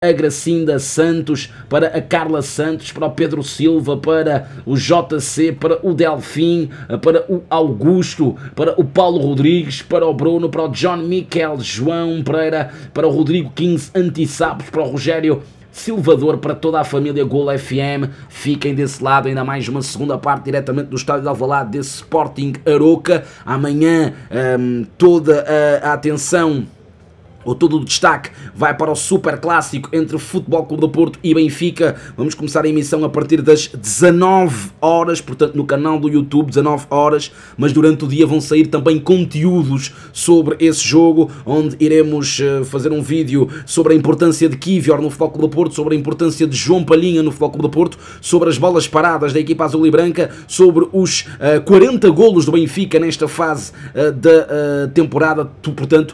a Gracinda Santos, para a Carla Santos, para o Pedro Silva, para o JC, para o Delfim, para o Augusto, para o Paulo Rodrigues, para o Bruno, para o John Miquel, João Pereira, para o Rodrigo 15 Antissapos, para o Rogério Silvador, para toda a família Gol FM. Fiquem desse lado, ainda mais uma segunda parte diretamente do estádio de Alvalade desse Sporting Aroca. Amanhã toda a atenção, ou todo o destaque, vai para o super clássico entre Futebol Clube do Porto e Benfica. Vamos começar a emissão a partir das 19 horas, portanto no canal do YouTube, 19 horas, mas durante o dia vão sair também conteúdos sobre esse jogo, onde iremos fazer um vídeo sobre a importância de Kivior no Futebol Clube do Porto, sobre a importância de João Palhinha no Futebol Clube do Porto, sobre as bolas paradas da equipa azul e branca, sobre os 40 golos do Benfica nesta fase da temporada, portanto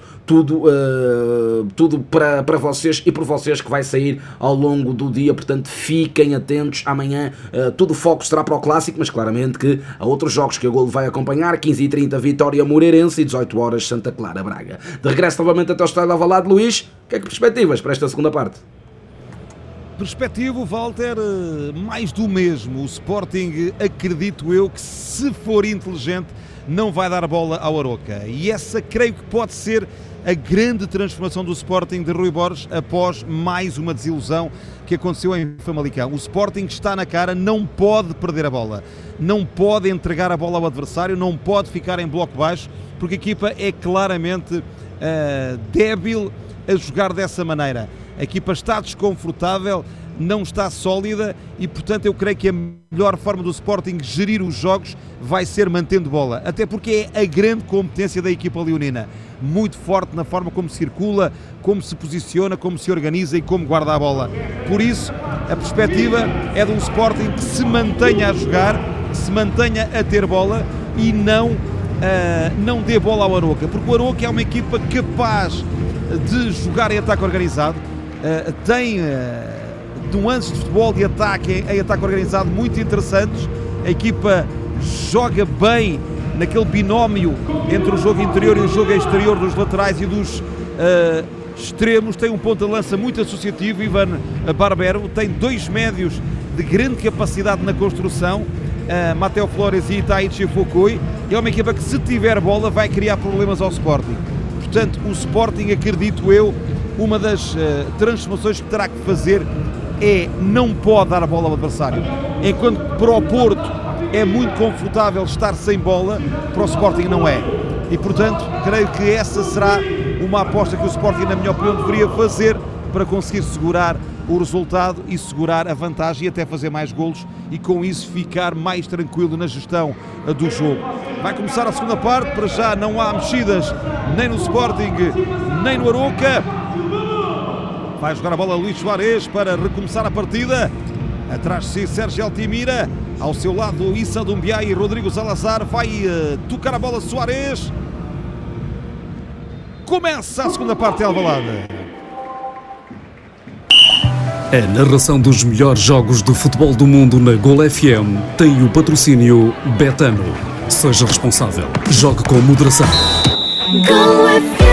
tudo para vocês e por vocês que vai sair ao longo do dia, portanto fiquem atentos. Amanhã todo o foco será para o Clássico, mas claramente que há outros jogos que a Golo vai acompanhar. 15h30 Vitória Moreirense e 18 horas Santa Clara Braga. De regresso novamente até o estádio de Alvalade. Luís, o que é que perspectivas para esta segunda parte? Perspectivo, Walter, mais do mesmo. O Sporting, acredito eu, que se for inteligente não vai dar bola ao Aroca, e essa creio que pode ser a grande transformação do Sporting de Rui Borges após mais uma desilusão que aconteceu em Famalicão. O Sporting está na cara, não pode perder a bola, não pode entregar a bola ao adversário, não pode ficar em bloco baixo, porque a equipa é claramente débil a jogar dessa maneira. A equipa está desconfortável, não está sólida e, portanto, eu creio que a melhor forma do Sporting gerir os jogos vai ser mantendo bola, até porque é a grande competência da equipa leonina, muito forte na forma como circula, como se posiciona, como se organiza e como guarda a bola. Por isso, a perspectiva é de um Sporting que se mantenha a jogar, que se mantenha a ter bola e não dê bola ao Aroca, porque o Aroca é uma equipa capaz de jogar em ataque organizado, tem nuances de futebol de ataque em ataque organizado muito interessantes. A equipa joga bem naquele binómio entre o jogo interior e o jogo exterior dos laterais e dos extremos. Tem um ponta de lança muito associativo, Ivan Barbero, tem dois médios de grande capacidade na construção, Mateo Flores e Itaichi Fukui. É uma equipa que, se tiver bola, vai criar problemas ao Sporting. Portanto, o Sporting, acredito eu, uma das transformações que terá que fazer é não pode dar a bola ao adversário. Enquanto para o Porto é muito confortável estar sem bola, para o Sporting não é. E, portanto, creio que essa será uma aposta que o Sporting, na minha opinião, deveria fazer para conseguir segurar o resultado e segurar a vantagem e até fazer mais golos e, com isso, ficar mais tranquilo na gestão do jogo. Vai começar a segunda parte, para já não há mexidas nem no Sporting nem no Aroca. Vai jogar a bola Luís Soares para recomeçar a partida. Atrás de si Sérgio Altimira, ao seu lado Issa Doumbia e Rodrigo Salazar. Vai tocar a bola Soares. Começa a segunda parte de Alvalade. A narração dos melhores jogos de futebol do mundo na Gol FM tem o patrocínio Betano. Seja responsável. Jogue com moderação. Gol FM.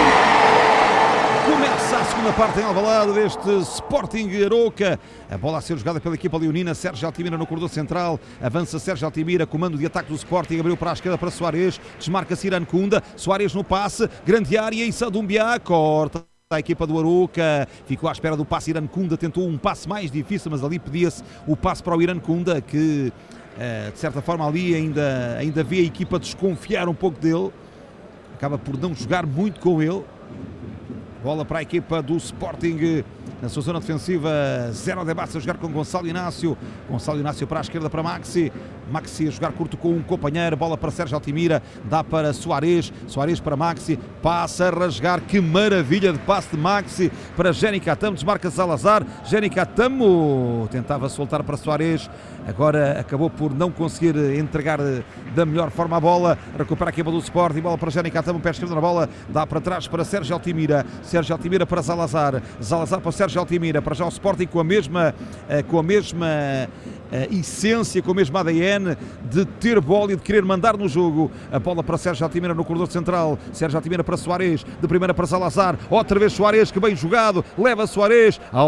Segunda parte em Alvalade deste Sporting Aroca. A bola a ser jogada pela equipa leonina. Sérgio Altimira no corredor central. Avança Sérgio Altimira, comando de ataque do Sporting. Abriu para a esquerda para Soares. Desmarca-se Irán Kunda. Soares no passe. Grande área. Issa Doumbia corta a equipa do Aroca. Ficou à espera do passe. Irán Kunda tentou um passe mais difícil, mas ali pedia-se o passe para o Irán Kunda, que de certa forma ali ainda vê a equipa desconfiar um pouco dele. Acaba por não jogar muito com ele. Bola para a equipa do Sporting na sua zona defensiva. Zero debate a jogar com Gonçalo Inácio. Gonçalo Inácio para a esquerda para Maxi. Maxi a jogar curto com um companheiro. Bola para Sérgio Altimira. Dá para Soares. Soares para Maxi. Passa a rasgar. Que maravilha de passe de Maxi para Jenny Catamo. Desmarca Salazar. Jenny Catamo tentava soltar para Soares. Agora acabou por não conseguir entregar da melhor forma a bola. Recupera a equipa do Sporting. Bola para Jenny Catamo. Pé esquerdo na bola. Dá para trás para Sérgio Altimira. Sérgio Altimira para Salazar. Salazar para Sérgio Sérgio Altimira. Para já o Sporting com a mesma essência, com o mesmo ADN de ter bola e de querer mandar no jogo. A bola para Sérgio Altimira no corredor central. Sérgio Altimira para Soares, de primeira para Salazar. Outra vez Soares, que bem jogado. Leva Soares ao